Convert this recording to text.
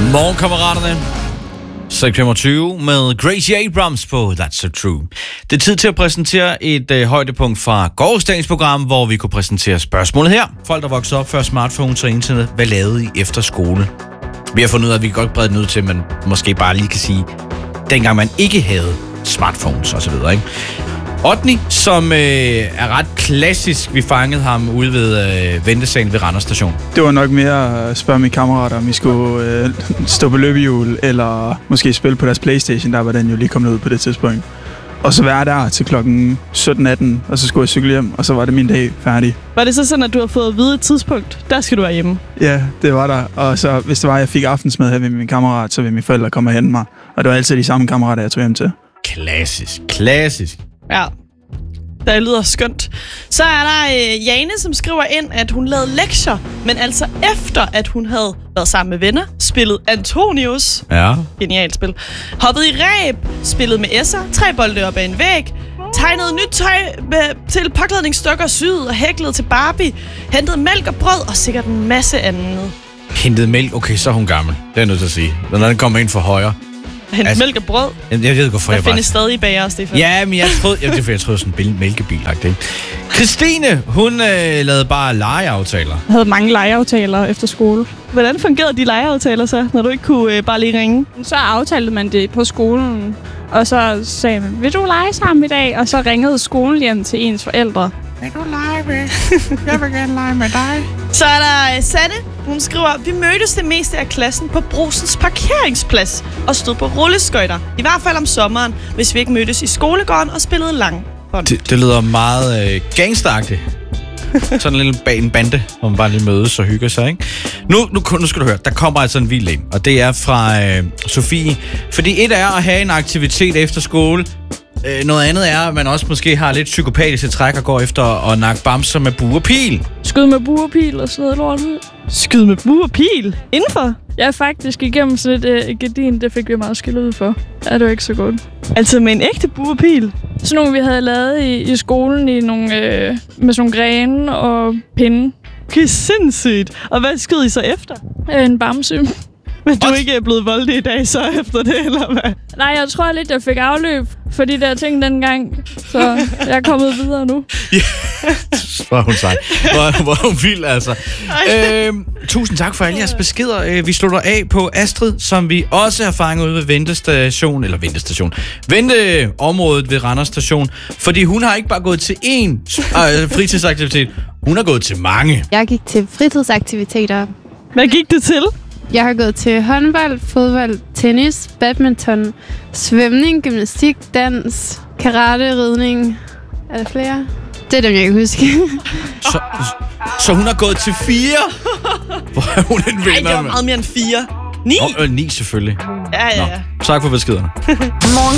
Morgen, kammeraterne. 6:25 med Gracie Abrams på That's So True. Det er tid til at præsentere et højdepunkt fra gårsdagens program, hvor vi kunne præsentere spørgsmålet her. Folk, der voksede op før smartphones og internet, hvad lavede I efter skole? Vi har fundet ud af, at vi kan godt brede den ud til, men måske bare lige kan sige, dengang man ikke havde smartphones osv., ikke? Otni, som er ret klassisk. Vi fangede ham ude ved ventesalen ved Randers Station. Det var nok mere at spørge mine kammerater, om vi skulle stå på løbehjul, eller måske spille på deres Playstation. Der var den jo lige kommet ud på det tidspunkt. Og så være der til klokken 17-18, og så skulle jeg cykle hjem, og så var det min dag færdig. Var det så sådan, at du havde fået at vide et tidspunkt, der skal du være hjemme? Ja, det var der. Og så hvis det var, at jeg fik aftensmad her ved min kammerat, så ville mine forældre komme og hente mig. Og det var altid de samme kammerater, jeg tog hjem til. Klassisk. Ja, det lyder skønt. Så er der Jane, som skriver ind, at hun lavede lektier, men altså efter, at hun havde været sammen med venner, spillet Antonius. Ja. Genialt spil. Hoppet i ræb, spillet med S'er, 3 bolde op ad en væg, tegnede nyt tøj til påklædningsstykker, syet og hæklet til Barbie, hentede mælk og brød og sikkert en masse andet. Hentet mælk? Okay, så er hun gammel. Det er jeg nødt til at sige. Når den kommer ind for højre. Hente mælk og brød? Jeg ved ikke, hvorfor der jeg bare... findes stadig bager, Stefan. Ja, men jeg troede... det er fordi, jeg troede sådan en mælkebil-agtigt. Christine, hun lavede bare legeaftaler. Jeg havde mange legeaftaler efter skole. Hvordan fungerede de legeaftaler så, når du ikke kunne bare lige ringe? Så aftalte man det på skolen, og så sagde man, vil du lege sammen i dag? Og så ringede skolen hjem til ens forældre. Vil du lege med? Jeg vil gerne lege med dig. Så er der Sanne. Hun skriver, vi mødtes det meste af klassen på Brusens parkeringsplads og stod på rulleskøjter. I hvert fald om sommeren, hvis vi ikke mødtes i skolegården og spillede langbånd. Det lyder meget gangsteragtigt. Sådan en lille bande, hvor man bare lige mødes og hygger sig, ikke? Nu skal du høre, der kommer altså en vild en, og det er fra Sofie. Fordi et er at have en aktivitet efter skole. Noget andet er, at man også måske har lidt psykopatiske træk og går efter at nakke bamser med bue og pil. Skyd med bue og pil og sådan noget lort ud. Skyd med bue og pil? Indenfor? Ja, faktisk igennem sådan et gardin, det fik vi meget skilt ud for. Ja, det var ikke så godt. Altså med en ægte bue og pil? Sådan nogle, vi havde lavet i skolen i nogle, med sådan nogle grene og pinde. Det er sindssygt. Og hvad skød I så efter? En bamse. Men du er ikke blevet voldelig i dag så efter det, eller hvad? Nej, jeg tror lidt, jeg fik afløb for de der ting dengang. Så jeg er kommet videre nu. Ja, hvor er hun sej. Hvor er hun vild, altså. Tusind tak for alle jeres beskeder. Vi slutter af på Astrid, som vi også har fanget ude ved venteområdet ved Randers Station. Fordi hun har ikke bare gået til én fritidsaktivitet. Hun har gået til mange. Jeg gik til fritidsaktiviteter. Hvad gik du til? Jeg har gået til håndbold, fodbold, tennis, badminton, svømning, gymnastik, dans, karate, ridning. Er der flere? Det er dem, jeg kan huske. Så hun har gået til 4? Hvor er hun en vinder? Nej, det var meget mere end 4. 9? 9 selvfølgelig. Ja. Nå, tak for beskederne.